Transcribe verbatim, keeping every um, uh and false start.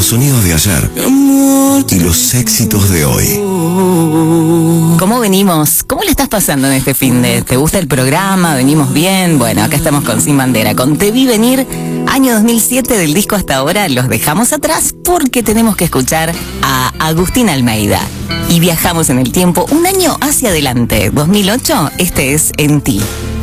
sonidos de ayer y los éxitos de hoy. ¿Cómo venimos? ¿Cómo le estás pasando en este fin de? ¿Te gusta el programa? ¿Venimos bien? Bueno, acá estamos con Sin Bandera, con Te Vi Venir, año dos mil siete del disco hasta ahora, los dejamos atrás porque tenemos que escuchar a Agustín Almeida. Y viajamos en el tiempo un año hacia adelante, dos mil ocho, este es En Ti.